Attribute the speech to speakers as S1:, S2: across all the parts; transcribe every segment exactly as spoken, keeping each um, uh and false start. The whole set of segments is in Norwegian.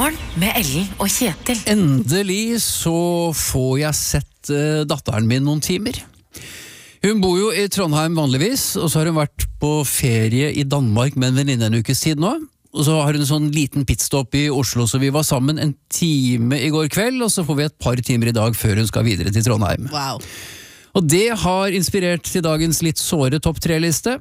S1: Morgen med Ellen og Kjetil.
S2: Endelig så får jeg sett uh, datteren min noen timer. Hun bor jo i Trondheim vanligvis, og så har hun vært på ferie i Danmark med en venninne en ukes tid nå. Og så har hun en sånn liten pitstop i Oslo, så vi var sammen en time i går kveld, og så får vi et par timer i dag før hun skal videre til Trondheim.
S3: Wow.
S2: Og det har inspirert til dagens litt såre topp tre-liste.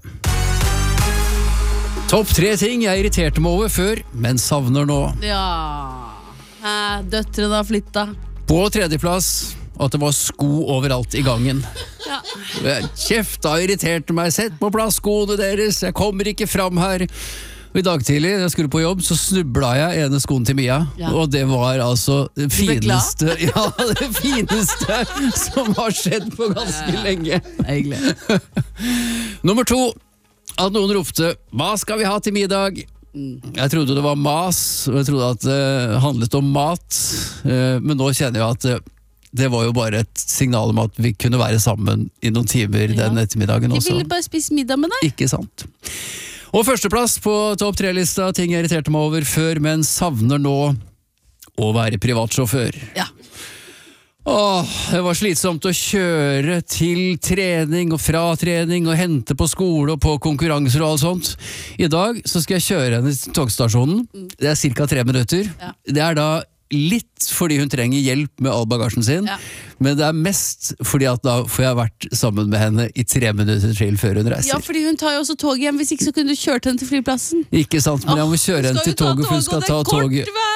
S2: Topp tre ting jeg irriterte meg over før, men savner nå.
S3: Ja, eh, døtrene har flyttet.
S2: På tredjeplass, at det var sko overalt i gangen.
S3: Ja.
S2: Jeg kjefta og irriterte meg. Sett på plass skoene deres, jeg kommer ikke fram her. Og i dag tidlig, da jeg skulle på jobb, så snubla jeg ene skoen til Mia.
S3: Ja.
S2: Og det var altså det
S3: ble glad?
S2: fineste, ja, det fineste som har skjedd på ganske
S3: Ja, ja.
S2: lenge.
S3: Egentlig.
S2: Nummer to, at noen ropte, hva skal vi ha til middag? Jeg trodde det var mas, og jeg trodde at det handlet om mat, eh, men nå kjenner jeg at det, det var jo bare et signal om at vi kunne være sammen i noen timer
S3: Ja.
S2: den ettermiddagen
S3: Jeg
S2: også.
S3: ville bare spise middag med deg.
S2: Ikke sant. Og førsteplass på topp tre-lista, ting jeg irriterte meg over før, men savner nå å være privatsjåfør.
S3: Ja.
S2: Åh, det var slitsomt å kjøre til trening og fra trening og hente på skole og på konkurranser og alt sånt. I dag så skal jeg kjøre henne til togstasjonen. Det er cirka tre minutter.
S3: Ja.
S2: Det er da litt fordi hun trenger hjelp med all bagasjen sin,
S3: Ja.
S2: men det er mest fordi at da får jeg vært sammen med henne i tre minutter til før hun reiser.
S3: Ja, fordi hun tar jo også tog hjem. Hvis ikke så kunne du kjørt henne til flyplassen.
S2: Ikke sant, men jeg må kjøre henne
S3: Skal
S2: til
S3: vi ta
S2: toget, for hun
S3: tog,
S2: skal
S3: og det
S2: ta
S3: er kort
S2: toget.
S3: vei?